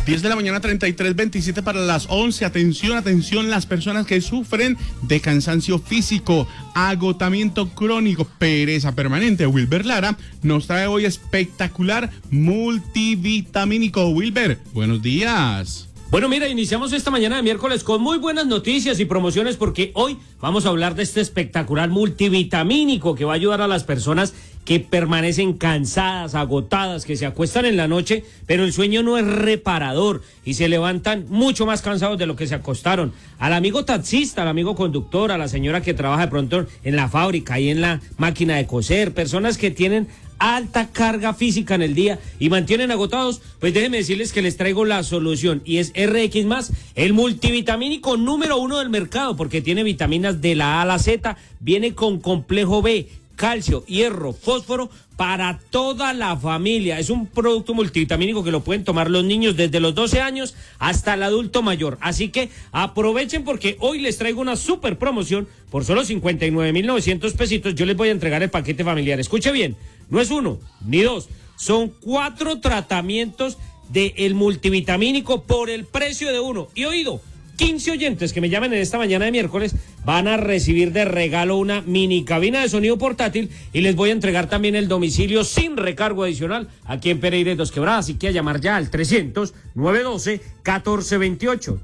10 de la mañana, 33:27 para las 11. Atención, atención, las personas que sufren de cansancio físico, agotamiento crónico, pereza permanente. Wilber Lara nos trae hoy espectacular multivitamínico. Wilber, buenos días. Bueno, mira, iniciamos esta mañana de miércoles con muy buenas noticias y promociones porque hoy vamos a hablar de este espectacular multivitamínico que va a ayudar a las personas que permanecen cansadas, agotadas, que se acuestan en la noche, pero el sueño no es reparador y se levantan mucho más cansados de lo que se acostaron. Al amigo taxista, al amigo conductor, a la señora que trabaja de pronto en la fábrica y en la máquina de coser, personas que tienen alta carga física en el día y mantienen agotados, pues déjenme decirles que les traigo la solución y es RX+, el multivitamínico número 1 del mercado porque tiene vitaminas de la A a la Z, viene con complejo B, calcio, hierro, fósforo para toda la familia. Es un producto multivitamínico que lo pueden tomar los niños desde los 12 años hasta el adulto mayor. Así que aprovechen porque hoy les traigo una super promoción por solo 59,900 pesitos. Yo les voy a entregar el paquete familiar. Escuche bien, no es uno ni dos, son 4 tratamientos del multivitamínico por el precio de uno. Y oído, 15 oyentes que me llamen en esta mañana de miércoles van a recibir de regalo una mini cabina de sonido portátil y les voy a entregar también el domicilio sin recargo adicional aquí en Pereira y Dos Quebradas. Así que a llamar ya al 300-912-1428,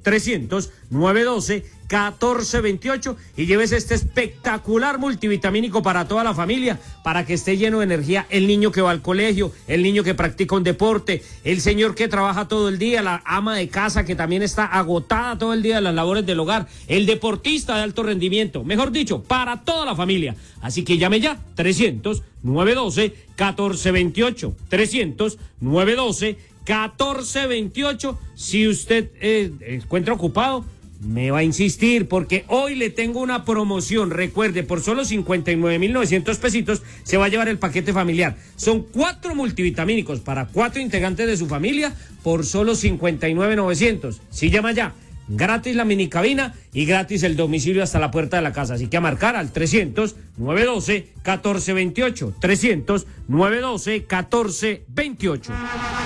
300-912-1428 y lleves este espectacular multivitamínico para toda la familia, para que esté lleno de energía el niño que va al colegio, el niño que practica un deporte, el señor que trabaja todo el día, la ama de casa que también está agotada todo el día de las labores del hogar, el deportista de alto rendimiento, mejor dicho, para toda la familia. Así que llame ya, 300-912-1428, 300-912-1428. Si usted encuentra ocupado, me va a insistir porque hoy le tengo una promoción. Recuerde, por solo 59,900 pesitos se va a llevar el paquete familiar. Son 4 multivitamínicos para 4 integrantes de su familia por solo 59,900. Si llama ya, gratis la mini cabina y gratis el domicilio hasta la puerta de la casa. Así que a marcar al 300-912-1428, 300-912-1428.